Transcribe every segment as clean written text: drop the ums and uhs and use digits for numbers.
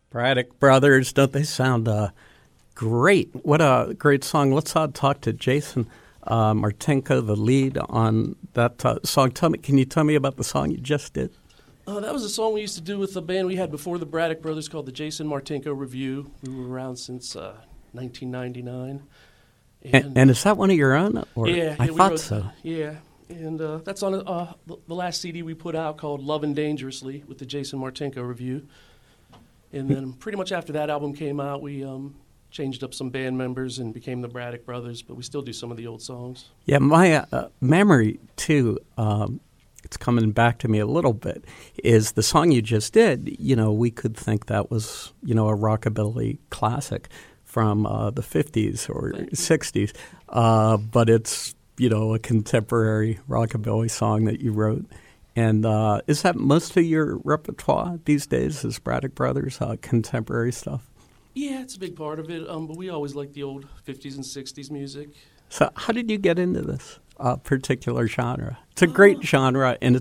Braddock Brothers, don't they sound great? What a great song. Let's talk to Jason Martinko, the lead on that song. Can you tell me about the song you just did? That was a song we used to do with a band we had before the Braddock Brothers called the Jason Martinko Review. We were around since 1999. And is that one of your own? Or? Yeah. I thought so. Yeah. And that's on the last CD we put out called Lovin' Dangerously with the Jason Martinko Review. And then pretty much after that album came out, we changed up some band members and became the Braddock Brothers, but we still do some of the old songs. Yeah, my memory, too, it's coming back to me a little bit, is the song you just did, we could think that was, a rockabilly classic from the 50s or 60s, but it's, a contemporary rockabilly song that you wrote. And is that most of your repertoire these days, is Braddock Brothers, contemporary stuff? Yeah, it's a big part of it, but we always like the old 50s and 60s music. So how did you get into this particular genre? It's a great genre, and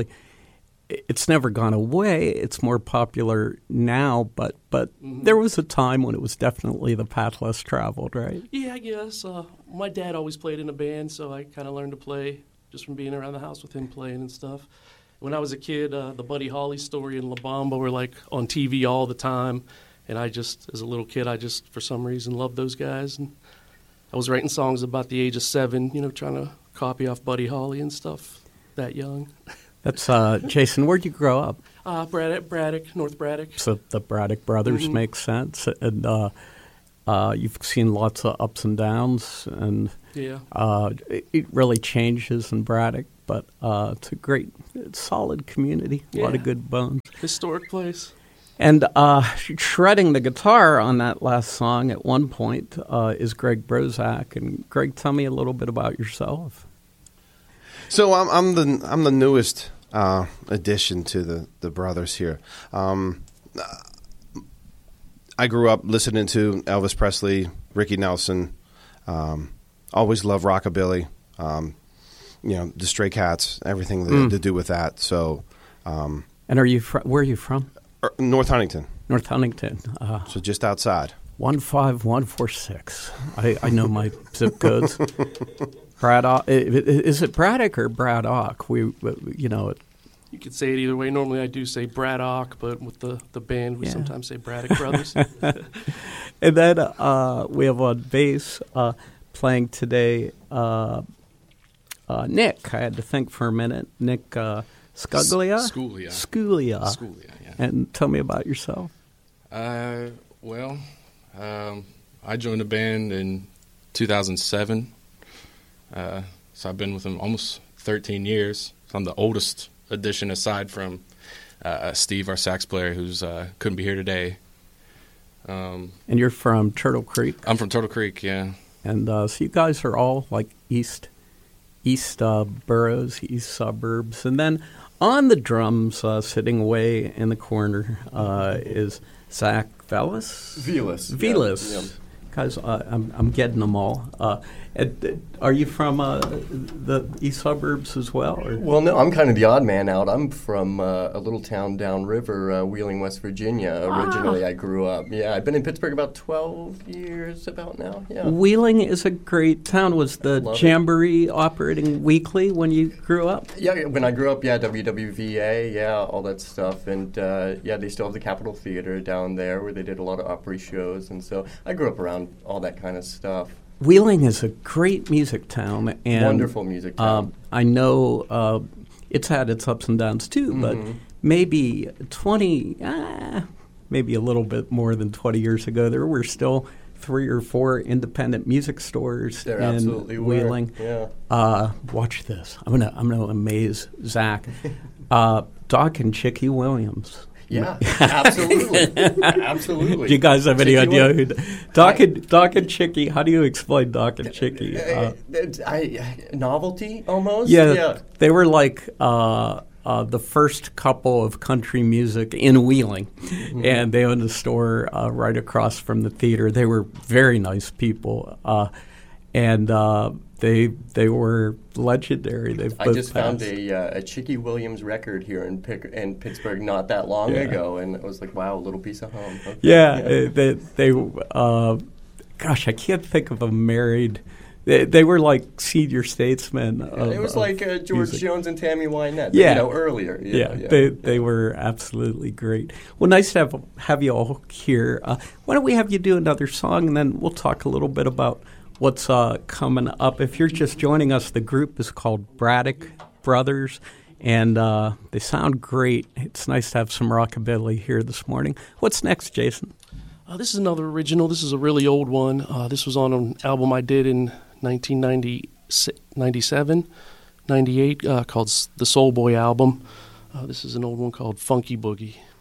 it's never gone away. It's more popular now, but there was a time when it was definitely the path less traveled, right? Yeah, I guess. My dad always played in a band, so I kind of learned to play just from being around the house with him playing and stuff. When I was a kid, the Buddy Holly story and La Bamba were like on TV all the time, and as a little kid, for some reason loved those guys. And I was writing songs about the age of 7, trying to copy off Buddy Holly and stuff that young. That's Jason. Where'd you grow up? Braddock, North Braddock. So the Braddock Brothers make sense, and you've seen lots of ups and downs, and yeah, it really changes in Braddock, but it's a great, solid community. A lot of good bones. Historic place. And shredding the guitar on that last song at one point is Greg Brozak. And Greg, tell me a little bit about yourself. So I'm the newest addition to the brothers here. I grew up listening to Elvis Presley, Ricky Nelson. Always loved rockabilly. The Stray Cats, everything to do with that. So. And where are you from? North Huntington. North Huntington. So just outside. 15146. I know my zip codes. Braddock. Is it Braddock or Braddock? You could say it either way. Normally I do say Braddock, but with the band we sometimes say Braddock Brothers. And then we have on bass playing today Nick. I had to think for a minute. Nick Scuglia? Scuglia, yeah. And tell me about yourself. I joined the band in 2007. So I've been with them almost 13 years. So I'm the oldest addition aside from Steve, our sax player, who's couldn't be here today. And you're from Turtle Creek? I'm from Turtle Creek, yeah. And so you guys are all like east boroughs, east suburbs. And then on the drums, sitting way in the corner, is Zach Velas. Yeah. Guys, I'm getting them all. Are you from the east suburbs as well? Or? Well, no, I'm kind of the odd man out. I'm from a little town downriver, Wheeling, West Virginia. Originally, I grew up. Yeah, I've been in Pittsburgh about 12 years about now. Yeah. Wheeling is a great town. Was the Jamboree operating weekly when you grew up? Yeah, when I grew up, WWVA, all that stuff. And, they still have the Capitol Theater down there where they did a lot of Opry shows. And so I grew up around all that kind of stuff. Wheeling is a great music town. And, wonderful music town. I know it's had its ups and downs too, but maybe maybe a little bit more than 20 years ago, there were still 3 or 4 independent music stores there in absolutely Wheeling. Were. Yeah. Watch this. I'm gonna amaze Zach. Doc and Chicky Williams. Yeah, absolutely. Absolutely. Do you guys have any idea who Doc and Chicky? How do you explain Doc and Chicky? Novelty, almost? Yeah. They were like the first couple of country music in Wheeling, and they owned a store right across from the theater. They were very nice people. and they were legendary. They've I both just passed. found a Chicky Williams record here in Pittsburgh not that long ago, and it was like, wow, a little piece of home. Okay. Yeah, they gosh, I can't think of a married. They were like senior statesmen. It was like George music. Jones and Tammy Wynette. Yeah. Earlier. Yeah, they were absolutely great. Well, nice to have you all here. Why don't we have you do another song, and then we'll talk a little bit about what's coming up. If you're just joining us, the group is called Braddock Brothers, and they sound great. It's nice to have some rockabilly here this morning. What's next, Jason? This is another original. This is a really old one. This was on an album I did in 1997, 98, called the Soul Boy album. This is an old one called Funky Boogie.